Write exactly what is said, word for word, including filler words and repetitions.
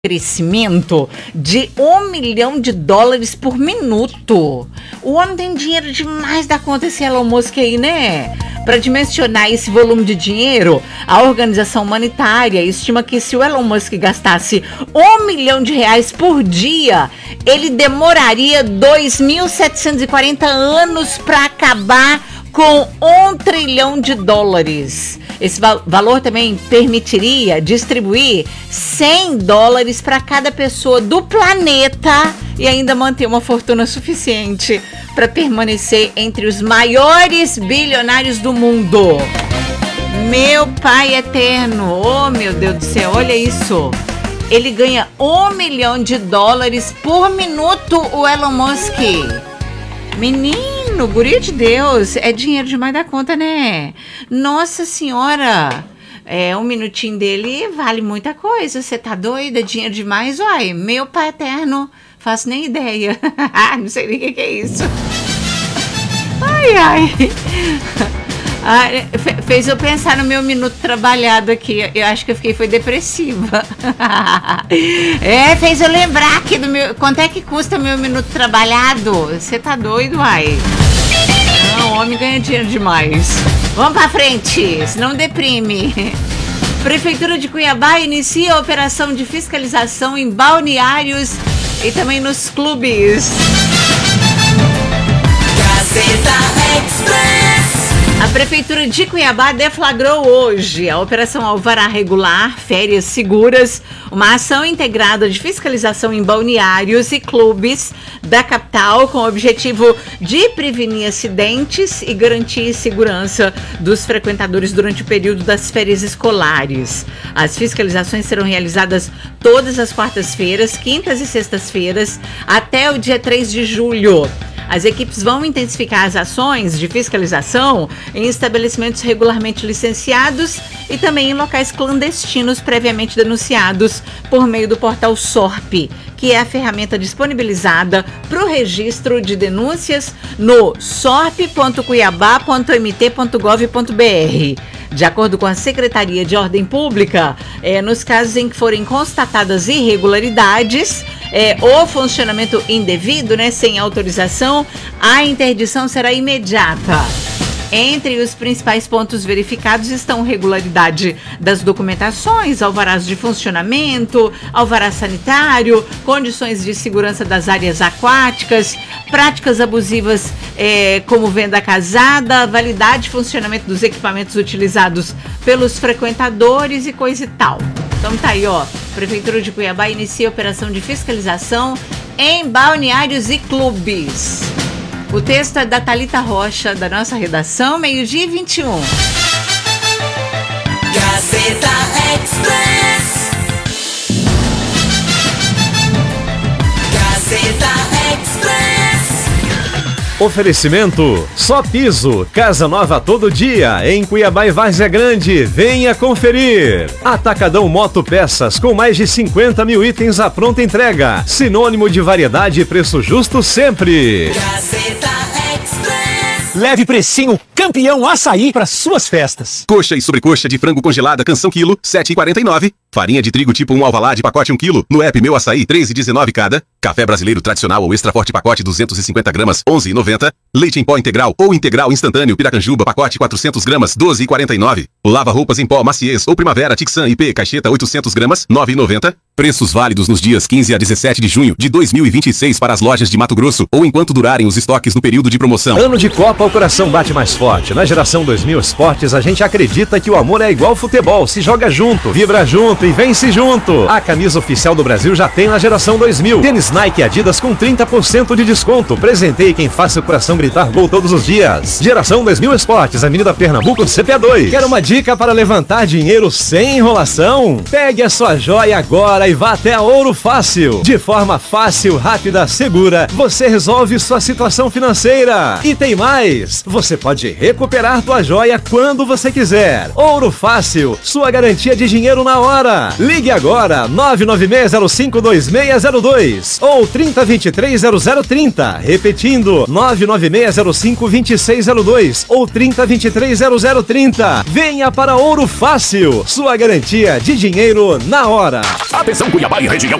crescimento de um milhão de dólares por minuto. O homem tem dinheiro demais da conta, esse Elon Musk aí, né? Para dimensionar esse volume de dinheiro, a organização humanitária estima que se o Elon Musk gastasse um milhão de reais por dia, ele demoraria dois mil setecentos e quarenta anos para acabar com um trilhão de dólares. Esse val- valor também permitiria distribuir cem dólares para cada pessoa do planeta e ainda manter uma fortuna suficiente para permanecer entre os maiores bilionários do mundo. Meu pai eterno, oh meu Deus do céu, olha isso. Ele ganha um milhão de dólares por minuto, o Elon Musk. Menino, guria de Deus, é dinheiro demais da conta, né? Nossa senhora, é, um minutinho dele vale muita coisa. Você tá doida? Dinheiro demais? Uai, meu pai eterno, faço nem ideia. Não sei nem o que, que é isso. Ai, ai. Ah, fez eu pensar no meu minuto trabalhado aqui. Eu acho que eu fiquei foi depressiva. É, fez eu lembrar aqui do meu. Quanto é que custa meu minuto trabalhado? Você tá doido, uai? Não, o homem ganha dinheiro demais. Vamos pra frente, senão deprime. Prefeitura de Cuiabá inicia a operação de fiscalização em balneários e também nos clubes. Gazeta Express. A Prefeitura de Cuiabá deflagrou hoje a Operação Alvará Regular, Férias Seguras, uma ação integrada de fiscalização em balneários e clubes da capital com o objetivo de prevenir acidentes e garantir segurança dos frequentadores durante o período das férias escolares. As fiscalizações serão realizadas todas as quartas-feiras, quintas e sextas-feiras até o dia três de julho. As equipes vão intensificar as ações de fiscalização em estabelecimentos regularmente licenciados e também em locais clandestinos previamente denunciados por meio do portal S O R P, que é a ferramenta disponibilizada para o registro de denúncias no sorp ponto cuiabá ponto m t ponto gov ponto b r. De acordo com a Secretaria de Ordem Pública, é, nos casos em que forem constatadas irregularidades é, ou funcionamento indevido, né, sem autorização, a interdição será imediata. Entre os principais pontos verificados estão regularidade das documentações, alvarás de funcionamento, alvará sanitário, condições de segurança das áreas aquáticas, práticas abusivas é, como venda casada, validade e funcionamento dos equipamentos utilizados pelos frequentadores e coisa e tal. Então tá aí, ó, Prefeitura de Cuiabá inicia a operação de fiscalização em balneários e clubes. O texto é da Thalita Rocha, da nossa redação, meio-dia e vinte e um. Gazeta Express. Gazeta Express. Oferecimento Só Piso, casa nova todo dia, em Cuiabá e Várzea Grande. Venha conferir. Atacadão Moto Peças, com mais de cinquenta mil itens à pronta entrega. Sinônimo de variedade e preço justo sempre. Gazeta Express. Leve precinho campeão açaí para suas festas. Coxa e sobrecoxa de frango congelada canção quilo, sete reais e quarenta e nove centavos. Farinha de trigo tipo um Alvalade pacote um quilo, no app Meu Açaí, três reais e dezenove centavos cada. Café brasileiro tradicional ou extra forte pacote duzentos e cinquenta gramas, onze reais e noventa centavos. Leite em pó integral ou integral instantâneo Piracanjuba pacote quatrocentas gramas, doze reais e quarenta e nove centavos. Lava roupas em pó Maciez ou Primavera Tixan I P caixeta oitocentas gramas, nove reais e noventa centavos. Preços válidos nos dias quinze a dezessete de junho de dois mil e vinte e seis para as lojas de Mato Grosso ou enquanto durarem os estoques no período de promoção. Ano de Copa, o coração bate mais forte. Na geração dois mil Esportes, a gente acredita que o amor é igual futebol. Se joga junto, vibra junto e vence junto. A camisa oficial do Brasil já tem na geração dois mil. Tênis Nike e Adidas com trinta por cento de desconto. Presenteie quem faça o coração gritar gol todos os dias. Geração dois mil Esportes, Avenida Pernambuco, C P A dois. Quer uma dica para levantar dinheiro sem enrolação? Pegue a sua joia agora e vá até a Ouro Fácil. De forma fácil, rápida, segura, você resolve sua situação financeira. E tem mais, você pode recuperar tua joia quando você quiser. Ouro Fácil, sua garantia de dinheiro na hora. hora. Ligue agora, nove nove seis zero cinco dois seis zero dois ou trinta, vinte e três, zero zero trinta. Repetindo, nove nove seis zero cinco dois seis zero dois ou trinta, vinte e três, zero zero trinta. Venha para Ouro Fácil, sua garantia de dinheiro na hora. Atenção, Cuiabá e região.